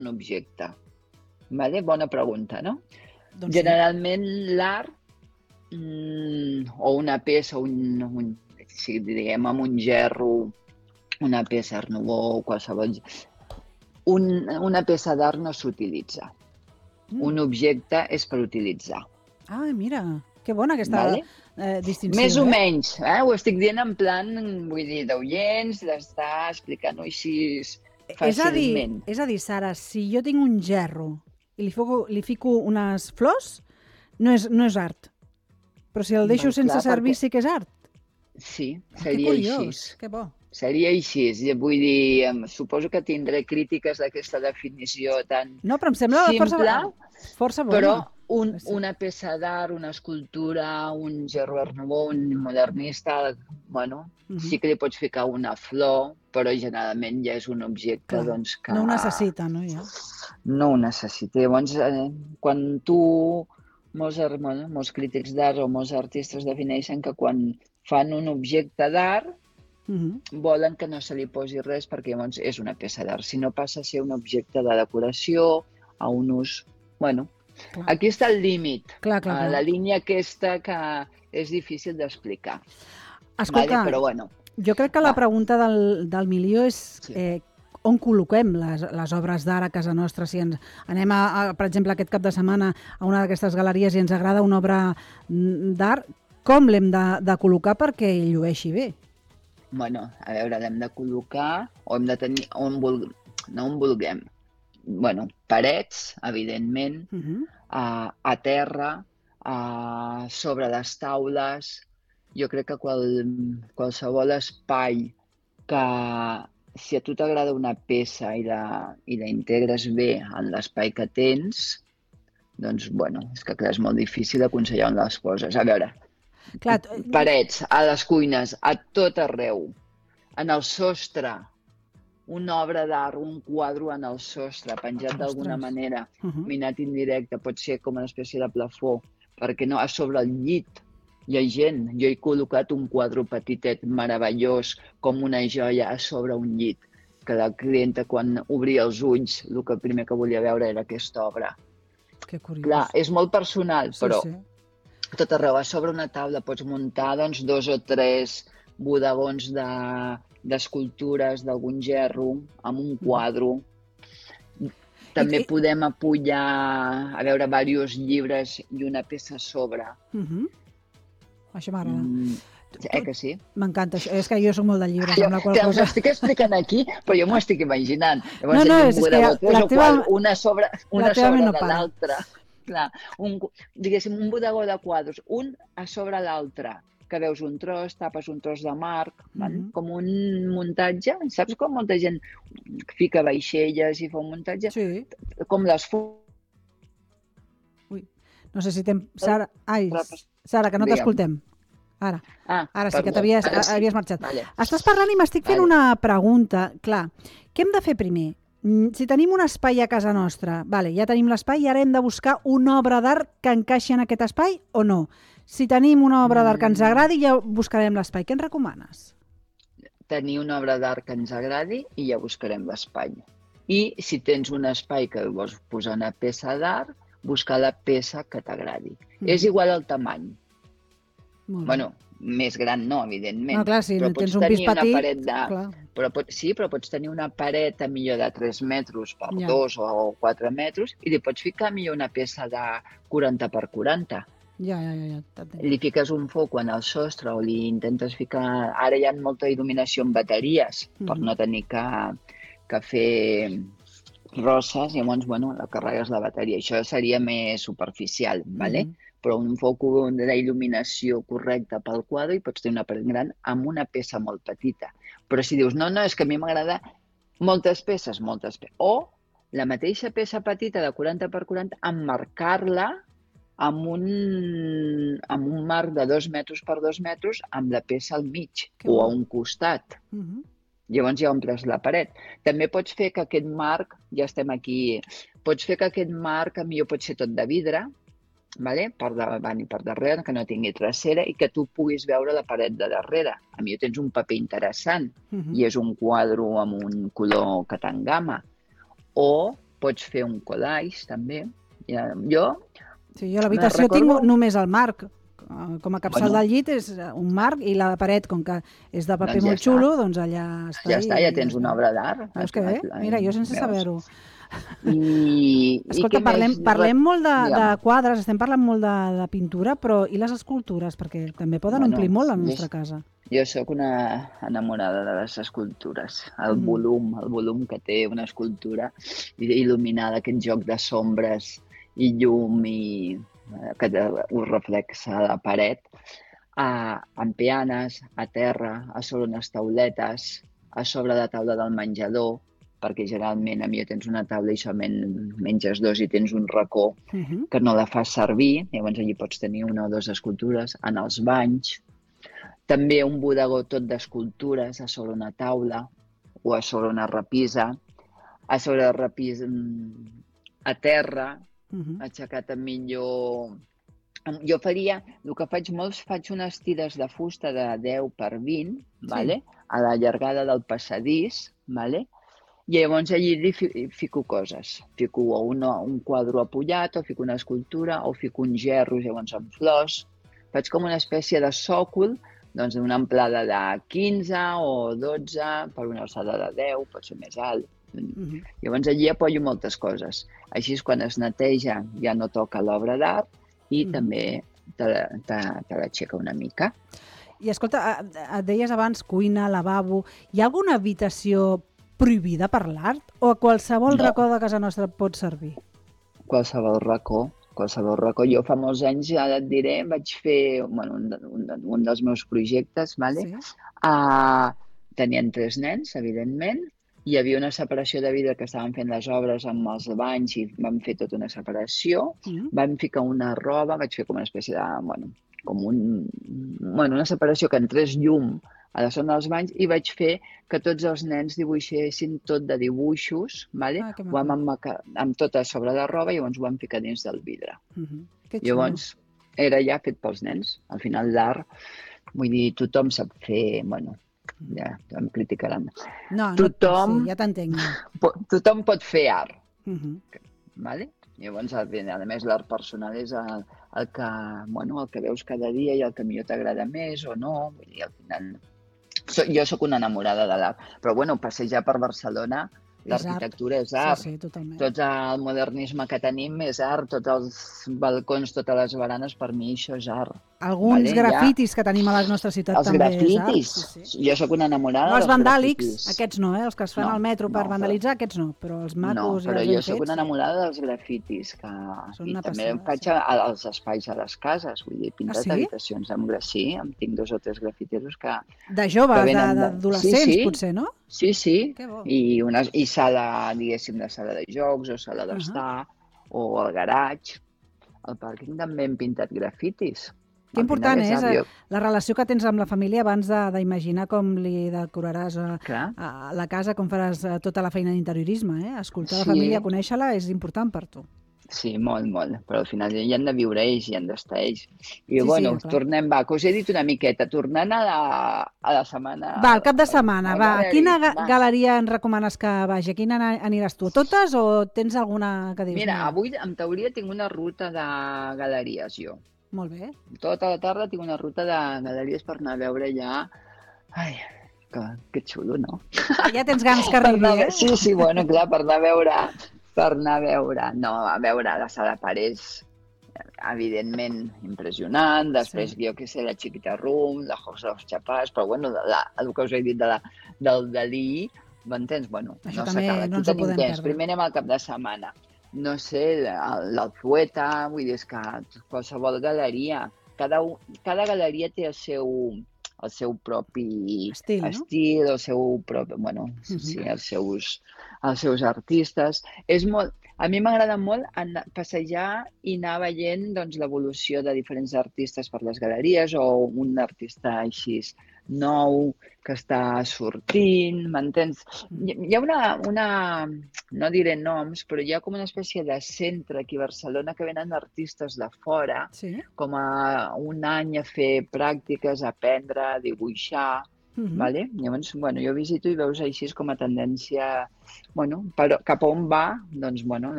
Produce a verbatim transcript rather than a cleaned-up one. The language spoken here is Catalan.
un objecte? Vale? Bona pregunta, no? Doncs Generalment l'art, mm, o una peça, un, un, si diguem amb un gerro, una peça Art Nouveau, qualsevol... Un, una peça d'art no s'utilitza. Mm. Un objecte és per utilitzar. Ah, mira, que bona aquesta Vale? eh, distinció. Més o eh? menys, eh? Ho estic dient en plan, vull dir, d'oients, d'estar explicant-ho així És a dir, fàcilment. és a dir, Sara, si jo tinc un gerro i li fico, li fico unes flors, no és, no és art. Però si el deixo Val, sense clar, servir, perquè- sí que és art. Sí, Ah, seria que així. curiós, que bo. Seria així. Vull dir, em- suposo que tindré crítiques d'aquesta definició tan No, però em sembla força, simple, força bona. però un, Sí. una peça d'art, una escultura, un gerro Art Nouveau, un modernista, bueno, Mhm. sí que li pots ficar una flor, però generalment ja és un objecte Clar, doncs, que... no ho necessita, no? Ja. No ho necessita. Llavors, eh, quan tu... Molts, ar- bueno, molts crítics d'art o molts artistes defineixen que quan fan un objecte d'art Mhm. volen que no se li posi res perquè llavors és una peça d'art. Si no passa a ser un objecte de decoració, a un ús... Bueno, Clar. aquí està el límit, Clar, clar, eh, clar. la línia aquesta que és difícil d'explicar. Escolta, Vale? Però bueno, jo crec que la va. pregunta del, del milió és Sí. eh, on col·loquem les, les obres d'art a casa nostra. Si ens anem, a, a, per exemple, aquest cap de setmana a una d'aquestes galeries i ens agrada una obra mm, d'art, com l'hem de, de col·locar perquè llueixi bé? Bueno, a veure, l'hem de col·locar o hem de tenir on, vul... no on vulguem. Bueno, parets, evidentment, Uh -huh. a, a terra, a sobre les taules. Jo crec que qual, qualsevol espai que, si a tu t'agrada una peça i la, i la integres bé en l'espai que tens, doncs, bueno, és que clar, és molt difícil aconsellar on les coses. A veure, Clar, t- parets, a les cuines, a tot arreu, en el sostre, una obra d'art, un quadre en el sostre, penjat d'alguna Ostres. manera, uh -huh. minat indirecte, pot ser com una espècie de plafó, perquè no, a sobre el llit hi ha gent. Jo he col·locat un quadre petitet, meravellós, com una joia a sobre un llit, que la clienta, quan obria els ulls, el que primer que volia veure era aquesta obra. Que curiós. Clar, és molt personal, sí, però sí. tot arreu, a sobre una taula pots muntar doncs, dos o tres bodegons de d'escultures d'algun gerro, amb un quadre. També I- i- podem apullar, a veure, diversos llibres i una peça a sobre. Uh -huh. Això m'agrada. Mm, eh que sí? M'encanta això. És que jo soc molt de llibres, Jo, amb la qual que us cosa... estic explicant aquí, però jo m'ho estic imaginant. No, Llavors, no, hi ha un és que bodegó, tres la o teva- quatre, una sobre, una la teva sobre ment no de para. l'altra. Clar, un, diguéssim, un bodegó de quadres, un a sobre l'altre, que veus un tros, tapes un tros de marc, val? Mhm. Com un muntatge. Saps com molta gent fica vaixelles i fa un muntatge? Sí. Com les fu... No sé si tem... Sara... Ai, Rapes. Sara, que no Digue'm. t'escoltem. Ara. Ah, Ara sí que perdó. t'havies Ara sí. havies marxat. Vale. Estàs parlant i m'estic fent Vale. una pregunta. Clar, què hem de fer primer? Mm, Si tenim un espai a casa nostra, vale, ja tenim l'espai i ara hem de buscar una obra d'art que encaixi en aquest espai o no? Si tenim una obra d'art que ens Mm. agradi, ja buscarem l'espai. Què ens recomanes? Tenir una obra d'art que ens agradi i ja buscarem l'espai. I si tens un espai que vols posar una peça d'art, buscar la peça que t'agradi. Mm. És igual el tamany. Molt bé. Bueno, més gran no, evidentment. No, clar, si però tens pots un pis tenir una petit, paret de... clar. Però pot... Sí, però pots tenir una paret a millor de tres metres per Ja. dos o quatre metres i li pots ficar millor una peça de quaranta per quaranta. Ja, ja, ja, ja t'entenc. Li fiques un foc en el sostre o li intentes ficar... Ara hi ha molta il·luminació amb bateries per Mhm. no tenir que, que fer rosses, llavors, bueno, la carregues la bateria. Això seria més superficial, ¿vale? Mhm. Però un foc d'il·luminació correcta pel quadre i pots tenir una paret gran amb una peça molt petita. Però si dius, no, no, és que a mi m'agrada moltes peces, moltes peces. O la mateixa peça petita de quaranta per quaranta, emmarcar-la amb un, amb un marc de dos metres per dos metres amb la peça al mig Que o bo. a un costat. Mhm. Llavors ja omples la paret. També pots fer que aquest marc, ja estem aquí, pots fer que aquest marc a millor pot ser tot de vidre, vale? Per davant i per darrere, que no tingui trasera i que tu puguis veure la paret de darrere. A millor tens un paper interessant Mhm. i és un quadre amb un color que t'engama. O pots fer un collage, també. Ja, jo Sí, jo a l'habitació recordo... tinc només el marc. Com a capçal Bueno. del llit és un marc i la paret, com que és de paper Doncs ja molt està. xulo, doncs allà està. Ja està, i ja tens una obra d'art. Veus que bé? Mira, jo sense Veus? saber-ho. I, Escolta, i què parlem, més? parlem molt de, de Digue'm. quadres, estem parlant molt de, de pintura, però i les escultures? Perquè també poden Bueno, omplir molt la jo- nostra casa. Jo sóc una enamorada de les escultures. El Mhm. volum, el volum que té una escultura il·luminada, aquest joc de sombres i llum i eh, que te- ho reflexa a la paret, a, en pianes, a terra, a sobre unes tauletes, a sobre la taula del menjador, perquè generalment a mi tens una taula i solament menges dos i tens un racó Mhm. que no la fas servir, llavors allí pots tenir una o dues escultures, en els banys. També un bodegó tot d'escultures a sobre una taula o a sobre una repisa, a sobre la repisa mm, a terra, Mhm. aixecat a millor... Jo faria, el que faig molts, faig unes tires de fusta de deu per vint, vale? A la llargada del passadís, vale? I llavors allí hi fi- hi fico coses. Fico o una, un quadre apullat, o fico una escultura, o fico un gerro, llavors amb flors. Faig com una espècie de sòcol, doncs una amplada de quinze o dotze per una alçada de deu, pot ser més alt. Mhm. Llavors allí apoyo moltes coses. Així és quan es neteja ja no toca l'obra d'art i Mhm. també te, la- te, te l'aixeca una mica. I escolta, eh, et deies abans cuina, lavabo... Hi ha alguna habitació prohibida per l'art? O a qualsevol No. racó de casa nostra pot servir? Qualsevol racó, qualsevol racó. Jo fa molts anys, ara et diré, vaig fer bueno, un, de- un, de- un dels meus projectes, vale? Sí. Uh, tenien tres nens, evidentment, hi havia una separació de vidre que estaven fent les obres amb els banys i vam fer tota una separació. Mhm. Vam ficar una roba, vaig fer com una espècie de, bueno, com un, bueno, una separació que entrés llum a la zona dels banys i vaig fer que tots els nens dibuixessin tot de dibuixos, vale? Ah, que Ho vam maco. emmaca- amb tot a sobre la roba i llavors ho vam ficar dins del vidre. Mhm. Que xulo. Llavors era ja fet pels nens. Al final l'art, vull dir, tothom sap fer, bueno, ja em criticaran. No, no, Tothom, sí, ja t'entenc. po- tothom pot fer art, Mhm. vale? Llavors, a a més, l'art personal és el, el, que, bueno, el que veus cada dia i el que millor t'agrada més o no. Vull dir, al final... So, jo sóc una enamorada de l'art, però bueno, passejar per Barcelona, l'arquitectura és art. Sí, sí, totalment. Tot el modernisme que tenim és art, tots els balcons, totes les baranes, per mi això és art. Alguns Vale, ja. grafitis que tenim a la nostra ciutat Els també és art. grafitis, Sí, sí. jo sóc una enamorada No, els dels vandàlics, grafitis. aquests no, eh? Els que es fan No, al metro per no, vandalitzar, aquests no, però els No, macos però i els jo ben sóc fets... una enamorada dels grafitis, que... Són i una també passada, em faig sí. a, als espais a les cases, vull dir, he pintat sí? habitacions amb grací, em tinc dos o tres grafiteros que... De joves, que de- venen de- d'adolescents, Sí, sí. potser, no? Sí, sí, Que bo. i, una, i sala, diguéssim, de sala de jocs o sala d'estar, o el garatge. Al pàrquing també hem pintat grafitis. Que Al important final és art. eh, Jo- la relació que tens amb la família abans de- d'imaginar com li decoraràs a, Clar. a la casa, com faràs eh, tota la feina d'interiorisme. Eh? Escoltar la Sí. família, conèixer-la, és important per tu. Sí, molt, molt, però al final hi han de viure ells, hi han d'estar ells. I Sí, bueno, sí, clar. tornem, va, que us he dit una miqueta, tornant a la, a la setmana... Va, el cap de setmana, al va. A galeri, quina ga va. galeria ens recomanes que vagi? A quina ana- aniràs tu? A totes o tens alguna que dius? Mira, avui en teoria tinc una ruta de galeries, jo. Molt bé. Tota la tarda tinc una ruta de galeries per anar a veure ja... Ai, que, que xulo, no? Ja tens ganes que Per arribi, anar a ve- eh? Sí, sí, bueno, clar, per anar a veure... Per anar a veure... No, a veure la sala Parés, evidentment impressionant, després, Sí. jo què sé, la Chiquita Room, la House of Chapàs, però bueno, de la, el que us he dit de la, del Dalí, m'entens? Bueno, Això no també s'acaba. no Aquí ens ho tenim podem temps. perdre. Primer anem al cap de setmana. No sé, el- l'Alzueta, vull dir, és que qualsevol galeria, cada, un- cada galeria té el seu, el seu propi Estil, no? estil, el seu propi, bueno, sí, sí, els seus, els seus artistes. És molt, a mi m'agrada molt anar, passejar i anar veient doncs, l'evolució de diferents artistes per les galeries o un artista així nou que està sortint, m'entens? Hi, hi ha una, una, no diré noms, però hi ha com una espècie de centre aquí a Barcelona que venen artistes de fora Sí. com a un any a fer pràctiques, a aprendre, a dibuixar. Mhm. Vale? Llavors, bueno, jo visito i veus així com a tendència, bueno, per, cap a on va, doncs, bueno,